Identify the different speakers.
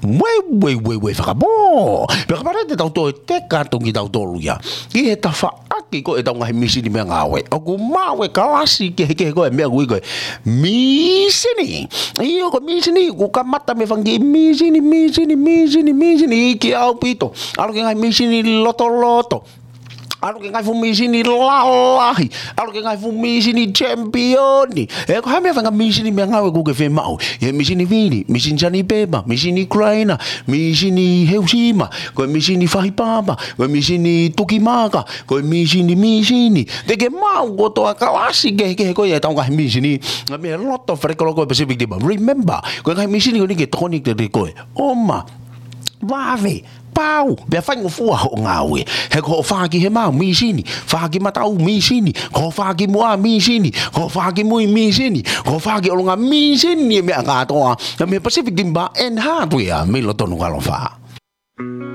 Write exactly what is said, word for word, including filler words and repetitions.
Speaker 1: Wei wei wei wei whakamo. Peka pare te tau toi te kātongi tau tolu ia. Ki he ta whaaki ko e tau ngahi misini mea ngāwe. O ku mawe kalasi ke he ke he koe mea kui koe. Misini. Iyo ko misini. Ku kamata me whangi misini, misini, misini, misini. Ki au pito. Alo ke ngahi misini loto loto. Alo ke ngai fumisini lalahi. Alo ke ngai fumisini championi. E ko hame fanga misini me ngawe ku ke fe mau. E misini vini, misini jani pema, misini Ukraina, misini Hiroshima, ko misini Fahipama, ko misini Tukimaka, ko misini misini. Te ke mau ko to kalasi ke ke ko e tau ngai misini. Me lot of rekolo ko Pacific Day. Remember, ko ngai misini ko ni ke tonic te ko. Oma. Wave. Pau, be fai ngofua ho ngawe. He ko whaaki he mau misini, whaaki matau misini, ko whaaki mua misini, ko whaaki mui misini, ko whaaki olonga misini me ngatoa. Na me Pacific Dimba en hardware me lo tonu kalofa.